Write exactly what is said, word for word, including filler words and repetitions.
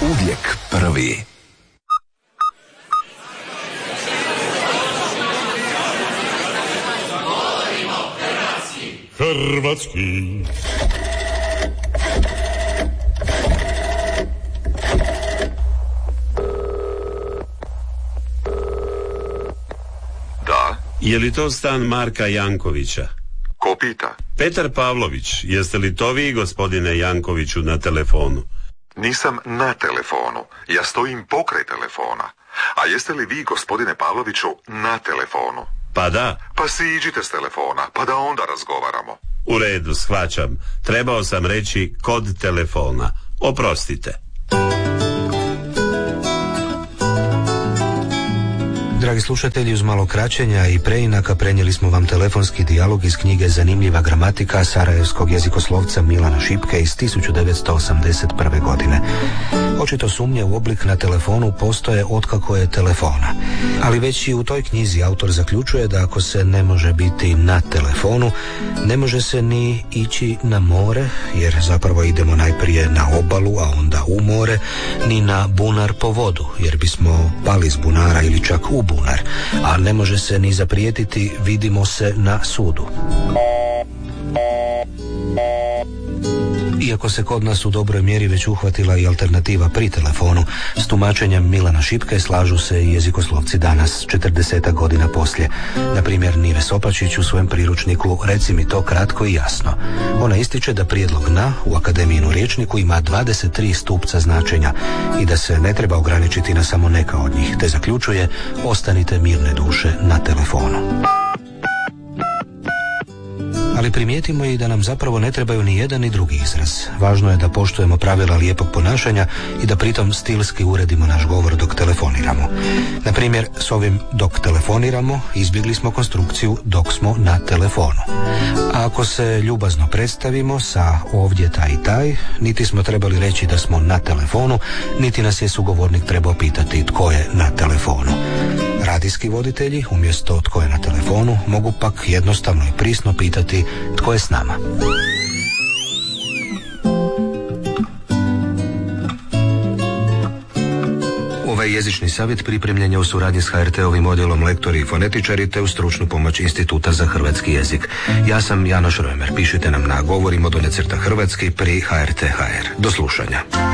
uvijek prvi. Hrvatski. Da. Je li to stan Marka Jankovića? Ko pita? Petar Pavlović, jeste li to vi, gospodine Jankoviću, na telefonu? Nisam na telefonu, ja stojim pokraj telefona. A jeste li vi, gospodine Pavloviću, na telefonu? Pa da. Pa siđite s telefona, pa da onda razgovaramo. U redu, shvaćam. Trebao sam reći kod telefona. Oprostite. Dragi slušatelji, uz malo kraćenja i preinaka prenijeli smo vam telefonski dijalog iz knjige Zanimljiva gramatika sarajevskog jezikoslovca Milana Šipke iz tisuću devetsto osamdeset prve. godine. Očito sumnje u oblik na telefonu postoje otkako je telefona. Ali već i u toj knjizi autor zaključuje da ako se ne može biti na telefonu, ne može se ni ići na more, jer zapravo idemo najprije na obalu, a onda u more, ni na bunar po vodu, jer bismo pali s bunara ili čak u bunar, a ne može se ni zaprijetiti vidimo se na sudu. Iako se kod nas u dobroj mjeri već uhvatila i alternativa pri telefonu, s tumačenjem Milana Šipke slažu se i jezikoslovci danas, četrdesetak godina poslije. Na primjer, Nive Sopačić u svojem priručniku Reci mi to kratko i jasno. Ona ističe da prijedlog na u Akademijinu rječniku ima dvadeset tri stupca značenja i da se ne treba ograničiti na samo neka od njih, te zaključuje ostanite mirne duše na telefonu. Ali primijetimo i da nam zapravo ne trebaju ni jedan ni drugi izraz. Važno je da poštujemo pravila lijepog ponašanja i da pritom stilski uredimo naš govor dok telefoniramo. Na primjer, s ovim dok telefoniramo izbjegli smo konstrukciju dok smo na telefonu. A ako se ljubazno predstavimo sa ovdje taj i taj, niti smo trebali reći da smo na telefonu, niti nas je sugovornik trebao pitati tko je na telefonu. Radijski voditelji, umjesto tko je na telefonu, mogu pak jednostavno i prisno pitati tko je s nama. Ovaj jezični savjet pripremljen je u suradnji s ha er te-ovim odjelom lektori i fonetičari te u stručnu pomoć Instituta za hrvatski jezik. Ja sam Janoš Römer. Pišite nam na govorimo do necrta hrvatski pri ha er te ha er. Do slušanja.